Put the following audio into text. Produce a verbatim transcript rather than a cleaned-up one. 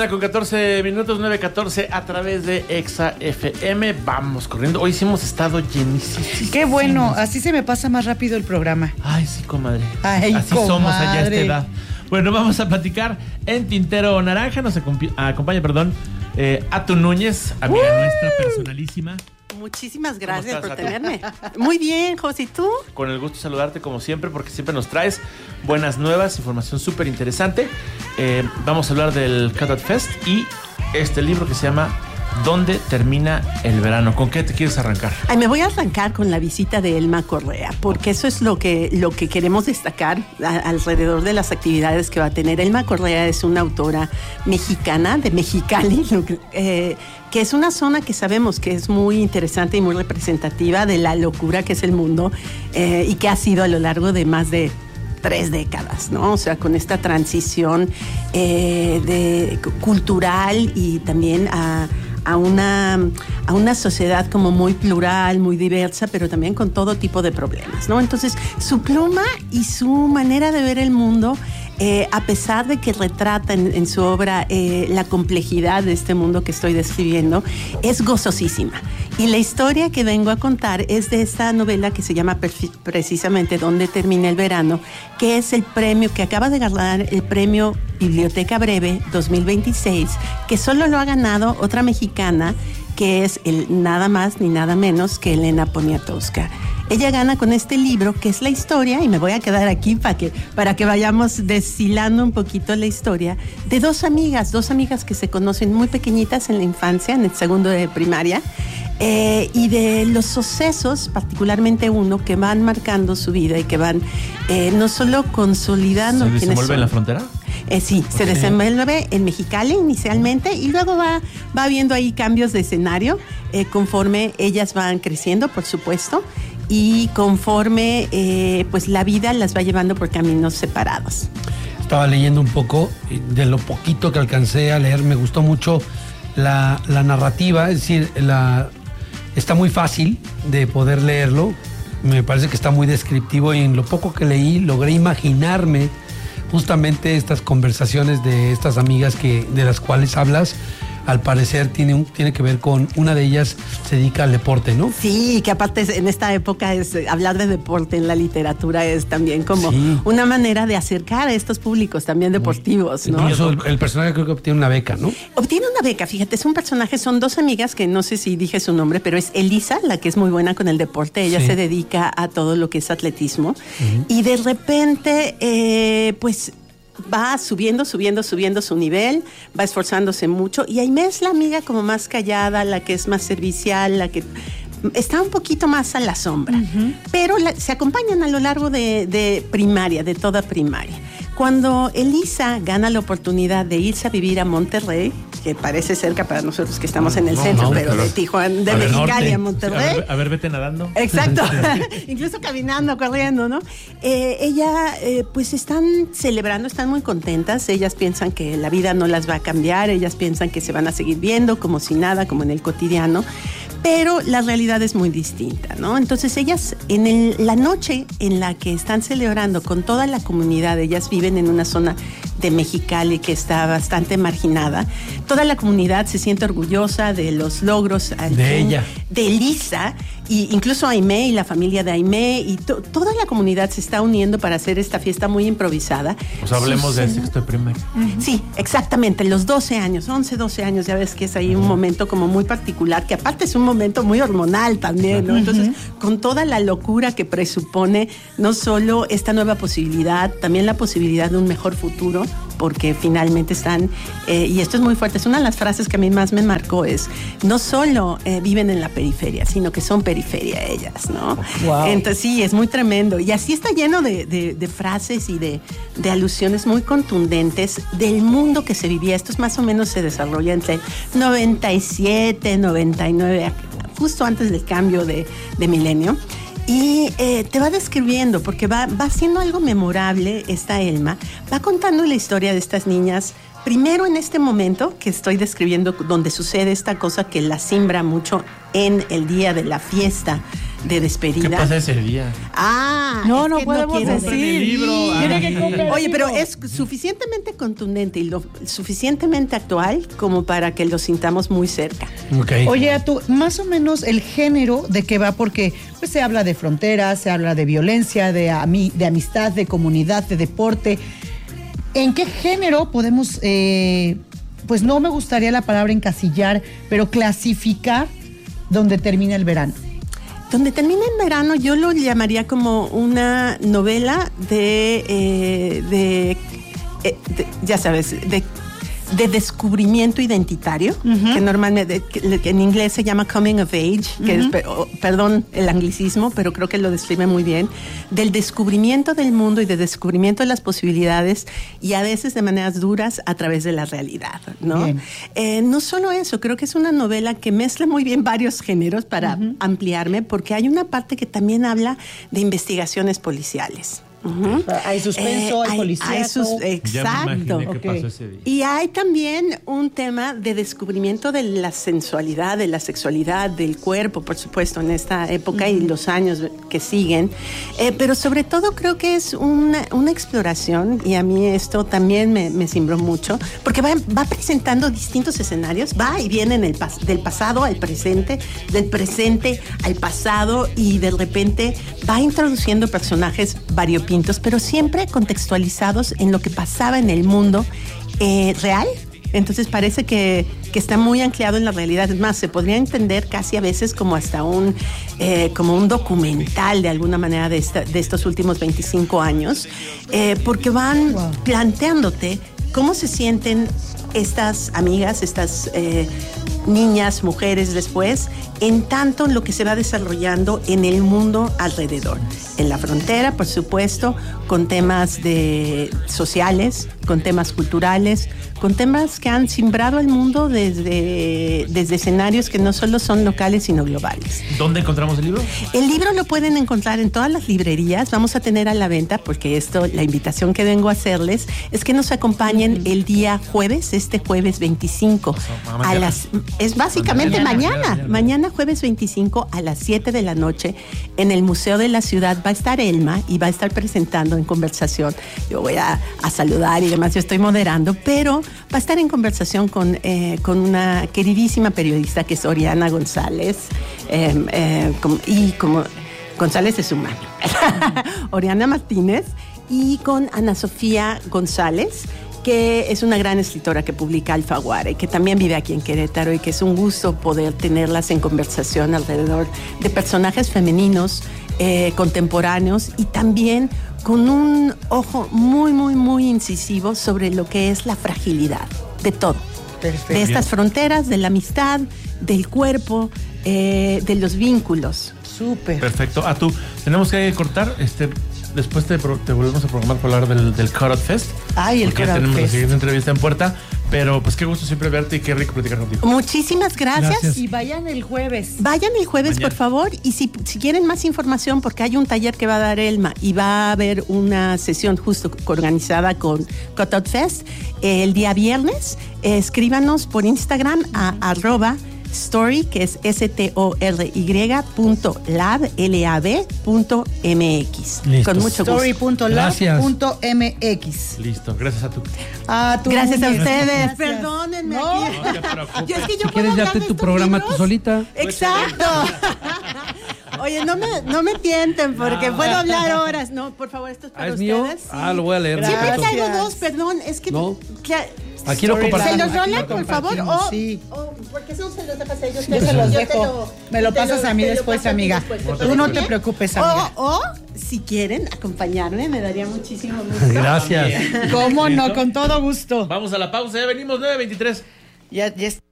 mañana con catorce minutos, nueve catorce a través de Exa F M. Vamos corriendo. Hoy sí hemos estado llenísimos. Qué bueno, así se me pasa más rápido el programa. Ay, sí, comadre. Ay, así comadre. somos allá a esta edad. Bueno, vamos a platicar en Tintero Naranja. Nos acompaña, perdón, eh, Atu Núñez, amiga uh. nuestra personalísima. Muchísimas gracias por tenerme. Muy bien, José, ¿y tú? Con el gusto de saludarte como siempre, porque siempre nos traes buenas nuevas, información súper interesante. Eh, vamos a hablar del Catat Fest y este libro que se llama ¿Dónde termina el verano? ¿Con qué te quieres arrancar? Ay, me voy a arrancar con la visita de Elma Correa, porque eso es lo que, lo que queremos destacar a, alrededor de las actividades que va a tener. Elma Correa es una autora mexicana de Mexicali, eh, que es una zona que sabemos que es muy interesante y muy representativa de la locura que es el mundo eh, y que ha sido a lo largo de más de tres décadas, ¿no? O sea, con esta transición eh, de, cultural y también a... A una, a una sociedad como muy plural, muy diversa, pero también con todo tipo de problemas, ¿no? Entonces, su pluma y su manera de ver el mundo, eh, a pesar de que retrata en, en su obra eh, la complejidad de este mundo que estoy describiendo, es gozosísima. Y la historia que vengo a contar es de esta novela que se llama precisamente ¿Dónde termina el verano?, que es el premio que acaba de ganar el premio Biblioteca Breve dos mil veintiséis, que solo lo ha ganado otra mexicana, que es el nada más ni nada menos que Elena Poniatowska. Ella gana con este libro, que es la historia, y me voy a quedar aquí para que, para que vayamos deshilando un poquito la historia, de dos amigas, dos amigas que se conocen muy pequeñitas en la infancia, en el segundo de primaria, eh, y de los sucesos, particularmente uno, que van marcando su vida y que van eh, no solo consolidando... ¿Se desenvuelve en la frontera? Eh, sí, okay. Se desenvuelve en Mexicali inicialmente y luego va, va habiendo ahí cambios de escenario eh, conforme ellas van creciendo, por supuesto, y conforme eh, pues la vida las va llevando por caminos separados. Estaba leyendo un poco, de lo poquito que alcancé a leer, me gustó mucho la, la narrativa, es decir, la, está muy fácil de poder leerlo, me parece que está muy descriptivo y en lo poco que leí logré imaginarme justamente estas conversaciones de estas amigas que, de las cuales hablas. Al parecer tiene, un, tiene que ver con, una de ellas se dedica al deporte, ¿no? Sí, que aparte en esta época es hablar de deporte en la literatura es también como sí. una manera de acercar a estos públicos también deportivos, ¿no? Incluso el, el personaje creo que obtiene una beca, ¿no? Obtiene una beca, fíjate, es un personaje, son dos amigas que no sé si dije su nombre, pero es Elisa, la que es muy buena con el deporte, ella sí. se dedica a todo lo que es atletismo uh-huh. y de repente, eh, pues... va subiendo, subiendo, subiendo su nivel, va esforzándose mucho y Aimee es la amiga como más callada, la que es más servicial, la que está un poquito más a la sombra, uh-huh. pero la, se acompañan a lo largo de, de primaria, de toda primaria. Cuando Elisa gana la oportunidad de irse a vivir a Monterrey, que parece cerca para nosotros que estamos en el no, centro, no, pero, pero de Tijuana, de Mexicali a Monterrey. A ver, a ver, vete nadando. Exacto, incluso caminando, corriendo, ¿no? Eh, ella, eh, pues están celebrando, están muy contentas, ellas piensan que la vida no las va a cambiar, ellas piensan que se van a seguir viendo como si nada, como en el cotidiano, pero la realidad es muy distinta, ¿no? Entonces ellas, en el, la noche en la que están celebrando con toda la comunidad, ellas viven en una zona de Mexicali que está bastante marginada, toda la comunidad se siente orgullosa de los logros de fin, ella, de Elisa, y incluso Aimee y la familia de Aimee y to, toda la comunidad se está uniendo para hacer esta fiesta muy improvisada. Pues hablemos Sus, de sexto de primaria. Uh-huh. Sí, exactamente, los doce años, once, doce años, ya ves que es ahí uh-huh. un momento como muy particular, que aparte es un momento muy hormonal también, ¿no? Entonces, uh-huh. con toda la locura que presupone no solo esta nueva posibilidad, también la posibilidad de un mejor futuro, porque finalmente están, eh, y esto es muy fuerte, es una de las frases que a mí más me marcó, es no solo eh, viven en la periferia, sino que son periferia ellas, ¿no? Wow. Entonces sí, es muy tremendo, y así está lleno de, de, de frases y de, de alusiones muy contundentes del mundo que se vivía. Esto es más o menos se desarrolla entre noventa y siete, noventa y nueve, justo antes del cambio de, de milenio. Y eh, te va describiendo, porque va, va siendo algo memorable esta Elma, va contando la historia de estas niñas, primero en este momento que estoy describiendo, donde sucede esta cosa que la simbra mucho en el día de la fiesta de despedida. ¿Qué pasa ese día? Ah, no, es no que podemos quiere decir. Compren el libro. Tiene Ay. que comprar el Oye, pero libro. es suficientemente contundente y lo suficientemente actual como para que lo sintamos muy cerca. Ok. Oye, tú, más o menos el género de qué va, porque pues, se habla de fronteras, se habla de violencia, de, ami- de amistad, de comunidad, de deporte. ¿En qué género podemos, eh, pues no me gustaría la palabra encasillar, pero clasificar donde termina el verano? Donde termina el verano yo lo llamaría como una novela de, eh, de, eh, de ya sabes, de, de descubrimiento identitario, uh-huh. que normalmente que, que en inglés se llama coming of age, que uh-huh. es, per, oh, perdón el anglicismo, pero creo que lo describe muy bien, del descubrimiento del mundo y del descubrimiento de las posibilidades y a veces de maneras duras a través de la realidad, ¿no? Eh, no solo eso, creo que es una novela que mezcla muy bien varios géneros para uh-huh. ampliarme, porque hay una parte que también habla de investigaciones policiales. Uh-huh. Hay suspenso, eh, hay policía. Sus, exacto. Ya me okay. qué pasó ese día. Y hay también un tema de descubrimiento de la sensualidad, de la sexualidad, del cuerpo, por supuesto, en esta época uh-huh. y los años que siguen. Eh, pero sobre todo creo que es una, una exploración, y a mí esto también me, me cimbró mucho, porque va, va presentando distintos escenarios, va y viene en el pas- del pasado al presente, del presente al pasado, y de repente va introduciendo personajes variopintos, pero siempre contextualizados en lo que pasaba en el mundo eh, real. Entonces parece que, que está muy anclado en la realidad. Es más, se podría entender casi a veces como hasta un, eh, como un documental de alguna manera de, esta, de estos últimos veinticinco años, eh, porque van wow. planteándote cómo se sienten estas amigas, estas eh, niñas, mujeres después, en tanto en lo que se va desarrollando en el mundo alrededor. En la frontera, por supuesto, con temas de sociales, con temas culturales, con temas que han simbrado el mundo desde, desde escenarios que no solo son locales, sino globales. ¿Dónde encontramos el libro? El libro lo pueden encontrar en todas las librerías. Vamos a tener a la venta, porque esto, la invitación que vengo a hacerles es que nos acompañen uh-huh. el día jueves, este jueves veinticinco. O sea, a las, es básicamente mañana, mañana, mañana, mañana. mañana jueves veinticinco a las siete de la noche en el Museo de la Ciudad va a estar Elma y va a estar presentando en conversación. Yo voy a, a saludar y demás, yo estoy moderando, pero va a estar en conversación con, eh, con una queridísima periodista que es Oriana González, eh, eh, como, y como González es humano, Oriana Martínez, y con Ana Sofía González, que es una gran escritora que publica Alfaguara y que también vive aquí en Querétaro, y que es un gusto poder tenerlas en conversación alrededor de personajes femeninos eh, contemporáneos, y también con un ojo muy, muy, muy incisivo sobre lo que es la fragilidad de todo. Perfecto. De estas fronteras, de la amistad, del cuerpo, eh, de los vínculos. Súper. Perfecto. Ah, tú, tenemos que cortar, este... Después te, te volvemos a programar para hablar del, del Cut Out Fest. Ay, el Cut Out Fest. Tenemos la siguiente entrevista en puerta. Pero pues qué gusto siempre verte y qué rico platicar contigo. Muchísimas gracias. gracias. Y vayan el jueves. Vayan el jueves, Mañana. por favor. Y si, si quieren más información, porque hay un taller que va a dar Elma y va a haber una sesión justo organizada con Cut Out Fest eh, el día viernes, eh, escríbanos por Instagram a arroba story, que es S T O R Y punto lab, L A B punto M X. Listo. Con mucho gusto. story punto lab punto M X. Listo, gracias a tú. A tu gracias a ustedes. Gracias. Perdónenme. No, aquí. no te preocupes. Yo es que yo si quieres, date tu programa tú solita. Exacto. Oye, no me, no me tienten porque no. puedo hablar horas. No, por favor, esto es para ¿Ah, es ustedes. mío? Sí. Ah, lo voy a leer. Siempre Gracias. traigo dos, perdón. Es que... No. que Aquí lo compartimos. ¿Se los Aquí rolan, lo por favor? compartimos, O, sí. o, porque eso se los dejas a ellos. Yo se los yo dejo. te lo, Me lo te pasas a mí te lo después, paso a ti amiga. después. Tú no te preocupes, amiga. O, o, si quieren acompañarme, me daría muchísimo gusto. Gracias. ¿Cómo no? Con todo gusto. Vamos a la pausa, ya venimos nueve veintitrés. Ya, ya está.